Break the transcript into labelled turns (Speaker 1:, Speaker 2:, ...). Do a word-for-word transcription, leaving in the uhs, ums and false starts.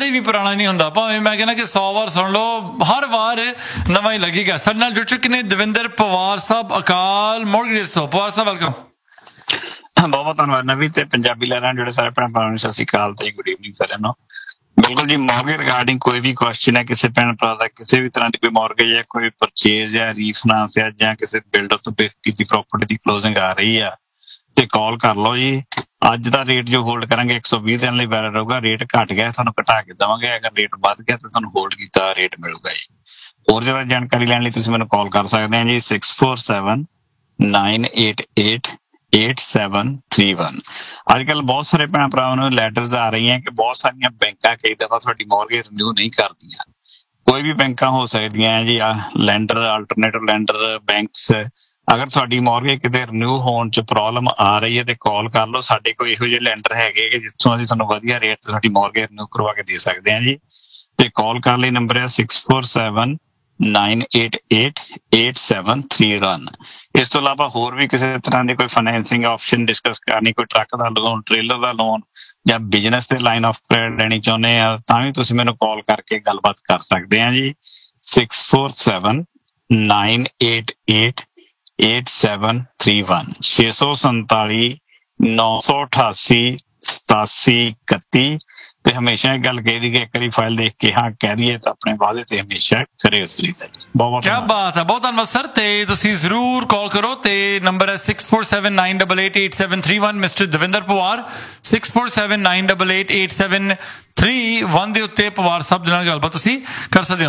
Speaker 1: ਕੋਈ ਵੀ ਪੁਰਾਣਾ ਨਹੀਂ ਹੁੰਦਾ, ਭਾਵੇਂ ਮੈਂ ਕਹਿੰਦਾ ਕਿ ਸੌ ਵਾਰ ਸੁਣ ਲਓ, ਹਰ ਵਾਰ ਨਵਾਂ ਹੀ ਲੱਗੇਗਾ। ਸਾਡੇ ਨਾਲ ਜੁੜ ਚੁੱਕੇ ਨੇ ਦਵਿੰਦਰ ਪਵਾਰ ਸਾਹਿਬ ਅਕਾਲ ਮੋਰਗੇਜ ਤੋਂ। ਪਵਾਰ ਸਾਹਿਬ ਵੈਲਕਮ।
Speaker 2: ਬਹੁਤ ਬਹੁਤ ਧੰਨਵਾਦ ਨਵੀ ਤੇ ਪੰਜਾਬੀ ਲਹਿਰਾਂ ਜਿਹੜੇ ਸਾਰੇ ਭੈਣ ਭਰਾਵਾਂ ਨੂੰ ਸਤਿ ਸ਼੍ਰੀ ਅਕਾਲ ਤੇ ਗੁੱਡ ਈਵਨਿੰਗ ਸਾਰਿਆਂ ਨੂੰ। ਬਿਲਕੁਲ ਜੀ, ਮੌਰਗੇਜ ਰਿਗਾਰਡਿੰਗ ਕੋਈ ਵੀ ਕੁਐਸਚਨ ਹੈ, ਕਿਸੇ ਭੈਣ ਭਰਾ ਦਾ ਕਿਸੇ ਵੀ ਤਰ੍ਹਾਂ ਦੀ ਕੋਈ ਮੌਰਗੇਜ ਹੈ, ਕੋਈ ਪਰਚੇਜ਼ ਹੈ, ਰੀਫਾਈਨਾਂਸ ਹੈ, ਜਾਂ ਕਿਸੇ ਬਿਲਡਰ ਤੋਂ ਕਿਸੇ ਪ੍ਰਾਪਰਟੀ ਦੀ ਕਲੋਜ਼ਿੰਗ ਆ ਰਹੀ ਆ ਤੇ ਕਾਲ ਕਰ ਲਓ ਜੀ। ਅੱਜ ਦਾ ਰੇਟ ਜੋ ਹੋਲਡ ਕਰਾਂਗੇ ਇੱਕ ਸੌ ਵੀਹ ਦਿਨ ਲਈ ਵੈਲਿਡ ਰਹੂਗਾ। ਰੇਟ ਘਟ ਗਿਆ ਤੁਹਾਨੂੰ ਘਟਾ ਕੇ ਦੇਵਾਂਗੇ, ਅਗਰ ਰੇਟ ਵੱਧ ਗਿਆ ਤਾਂ ਤੁਹਾਨੂੰ ਹੋਲਡ ਕੀਤਾ ਰੇਟ ਮਿਲੂਗਾ ਜੀ। ਹੋਰ ਜ਼ਿਆਦਾ ਜਾਣਕਾਰੀ ਲੈਣ ਲਈ ਤੁਸੀਂ ਮੈਨੂੰ ਕਾਲ ਕਰ ਸਕਦੇ ਹੋ G six four seven nine eight eight eight seven three one. ਅੱਜ ਕੱਲ੍ਹ ਬਹੁਤ ਸਾਰੇ ਭੈਣ ਭਰਾਵਾਂ ਨੂੰ ਲੈਟਰਸ ਆ ਰਹੀਆਂ ਕਿ ਬਹੁਤ ਸਾਰੀਆਂ ਬੈਂਕਾਂ ਕਈ ਦਫਾ ਤੁਹਾਡੀ ਮੌਰਗੇਜ ਰਿਨਿਊ ਨਹੀਂ ਕਰਦੀਆਂ। ਕੋਈ ਵੀ ਬੈਂਕਾਂ ਹੋ ਸਕਦੀਆਂ ਜੀ, ਆ ਲੈਂਡਰ, ਆਲਟਰਨੇਟਿਵ ਲੈਂਡਰ, ਬੈਂਕਸ। ਅਗਰ ਤੁਹਾਡੀ ਮੌਰਗੇਜ ਕਿਤੇ ਰਿਨਿਊ ਹੋਣ ਚ ਪ੍ਰੋਬਲਮ ਆ ਰਹੀ ਹੈ ਤੇ ਕਾਲ ਕਰ ਲਓ। ਸਾਡੇ ਕੋਲ ਇਹੋ ਜਿਹੇ ਲੈਂਡਰ ਹੈਗੇ ਕਿ ਜਿੱਥੋਂ ਅਸੀਂ ਤੁਹਾਨੂੰ ਵਧੀਆ ਰੇਟ ਤੇ ਤੁਹਾਡੀ ਮੌਰਗੇਜ ਰਿਨਿਊ ਕਰਵਾ ਕੇ ਦੇ ਸਕਦੇ ਹਾਂ ਜੀ। ਤੇ ਕਾਲ ਕਰਨ ਲਈ ਨੰਬਰ ਹੈ six four seven nine eight eight eight seven three one. ਇਸ ਤੋਂ ਇਲਾਵਾ ਹੋਰ ਵੀ ਕਿਸੇ ਤਰ੍ਹਾਂ ਦੀ ਕੋਈ ਫਾਈਨੈਂਸਿੰਗ ਆਪਸ਼ਨ ਡਿਸਕਸ ਕਰਨੀ, ਕੋਈ ਟਰੱਕ ਦਾ ਲੋਨ, ਟ੍ਰੇਲਰ ਦਾ ਲੋਨ ਜਾਂ ਬਿਜ਼ਨਸ ਦੇ ਲਾਈਨ ਆਫ ਕ੍ਰੈਡਿਟ ਲੈਣੀ ਚਾਹੁੰਦੇ ਆ, ਤਾਂ ਵੀ ਤੁਸੀਂ ਮੈਨੂੰ ਕਾਲ ਕਰਕੇ ਗੱਲਬਾਤ ਕਰ ਸਕਦੇ ਆ G six four seven nine eight eight eight seven three one. ਛੇ ਸੌ ਸੰਤਾਲੀ ਨੌ ਸੌ ਅਠਾਸੀ ਸਤਾਸੀ ਇਕੱਤੀ। ਤੇ ਹਮੇਸ਼ਾ ਇਹ ਗੱਲ ਕਹੀ ਦੀ ਕਿ ਇੱਕ ਵਾਰੀ ਫਾਈਲ ਦੇਖ ਕੇ ਹਾਂ ਕਹਿ ਦਈਏ ਤਾਂ ਆਪਣੇ ਵਾਅਦੇ ਤੇ ਹਮੇਸ਼ਾ ਖਰੇ ਉਤਰੀਦਾ। ਬਹੁਤ ਬਹੁਤ
Speaker 1: ਕਿਆ ਬਾਤ ਹੈ, ਬਹੁਤ ਧੰਨਵਾਦ ਸਰ। ਤੇ ਤੁਸੀਂ ਜ਼ਰੂਰ ਕਾਲ ਕਰੋ ਤੇ ਨੰਬਰ ਹੈ six four seven nine double eight eight seven three one. Mister Davinder Pawar six four seven nine double eight eight seven three one ਦੇ ਉੱਤੇ ਪਵਾਰ ਸਾਹਿਬ ਦੇ ਨਾਲ ਗੱਲਬਾਤ ਤੁਸੀਂ ਕਰ ਸਕਦੇ ਹੋ।